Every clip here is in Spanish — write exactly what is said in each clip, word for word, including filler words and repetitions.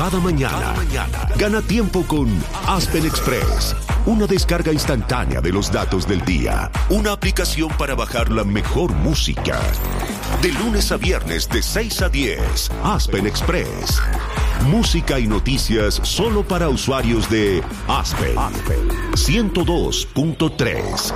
cada mañana. Cada mañana. Gana tiempo con Aspen Express. Una descarga instantánea de los datos del día. Una aplicación para bajar la mejor música. De lunes a viernes de seis a diez. Aspen Express. Música y noticias solo para usuarios de Aspen. ciento dos punto tres.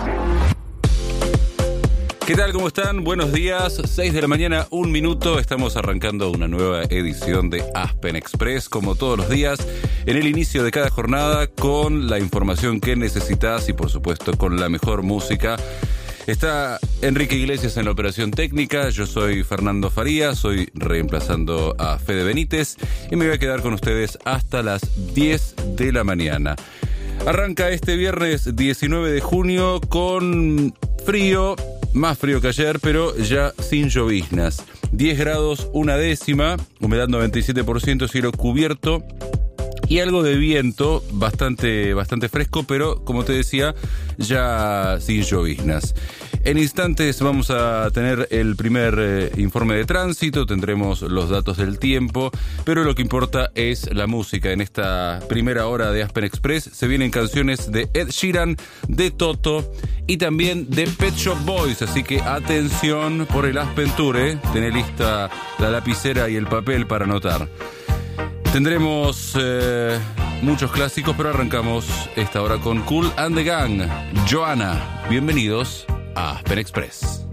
¿Qué tal? ¿Cómo están? Buenos días. seis de la mañana, un minuto. Estamos arrancando una nueva edición de Aspen Express, como todos los días, en el inicio de cada jornada, con la información que necesitas y, por supuesto, con la mejor música. Está Enrique Iglesias en la operación técnica. Yo soy Fernando Farías, soy reemplazando a Fede Benítez y me voy a quedar con ustedes hasta las diez de la mañana. Arranca este viernes diecinueve de junio con frío. Más frío que ayer, pero ya sin lloviznas. diez grados, una décima, humedad noventa y siete por ciento, cielo cubierto y algo de viento, bastante, bastante fresco, pero como te decía, ya sin lloviznas. En instantes vamos a tener el primer eh, informe de tránsito, tendremos los datos del tiempo, pero lo que importa es la música. En esta primera hora de Aspen Express se vienen canciones de Ed Sheeran, de Toto y también de Pet Shop Boys, así que atención por el Aspen Tour, ¿eh? Tené lista la lapicera y el papel para anotar. Tendremos eh, muchos clásicos, pero arrancamos esta hora con Kool and the Gang. Joanna, bienvenidos a Aspen Express.